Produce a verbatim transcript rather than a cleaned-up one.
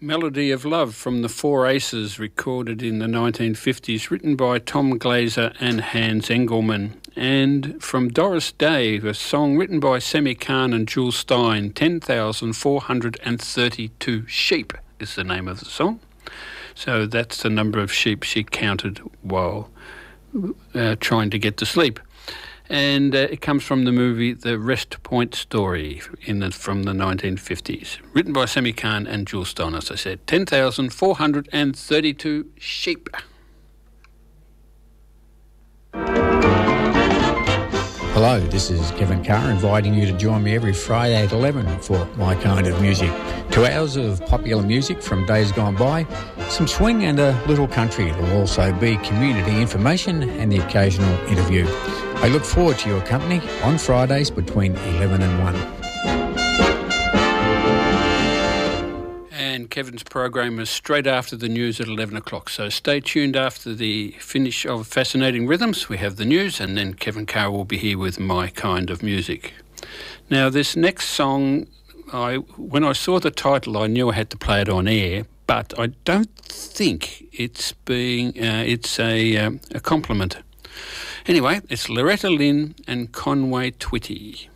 Melody of Love from the Four Aces, recorded in the nineteen fifties, written by Tom Glazer and Hans Engelman. And from Doris Day, a song written by Sammy Kahn and Jules Stein, ten thousand four hundred thirty-two Sheep is the name of the song. So that's the number of sheep she counted while uh, trying to get to sleep. And uh, it comes from the movie The Rest Point Story in the, from the nineteen fifties. Written by Sammy Kahn and Jules Stein, as I said. ten thousand four hundred thirty-two sheep. Hello, this is Kevin Carr inviting you to join me every Friday at eleven for My Kind of Music. Two hours of popular music from days gone by, some swing and a little country. It'll also be community information and the occasional interview. I look forward to your company on Fridays between eleven and one. And Kevin's program is straight after the news at eleven o'clock. So stay tuned after the finish of Fascinating Rhythms. We have the news, and then Kevin Carr will be here with My Kind of Music. Now, this next song, I when I saw the title, I knew I had to play it on air, but I don't think it's being uh, it's a um, a compliment. Anyway, it's Loretta Lynn and Conway Twitty.